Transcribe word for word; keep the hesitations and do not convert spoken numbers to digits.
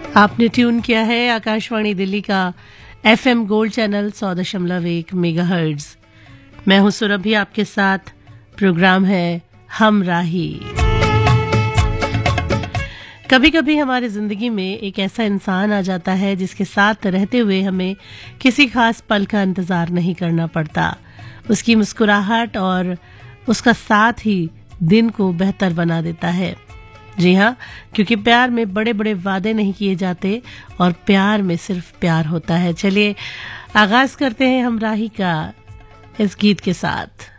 आपने ट्यून किया है आकाशवाणी दिल्ली का एफएम गोल्ड चैनल सौ दशमलव एक मेगाहर्ट्ज। मैं हूं सुरभि, आपके साथ प्रोग्राम है हम राही। कभी कभी हमारी जिंदगी में एक ऐसा इंसान आ जाता है जिसके साथ रहते हुए हमें किसी खास पल का इंतजार नहीं करना पड़ता। उसकी मुस्कुराहट और उसका साथ ही दिन को बेहतर बना देता है। जी हाँ, क्योंकि प्यार में बड़े बड़े वादे नहीं किए जाते और प्यार में सिर्फ प्यार होता है। चलिए आगाज करते हैं हम राही का इस गीत के साथ।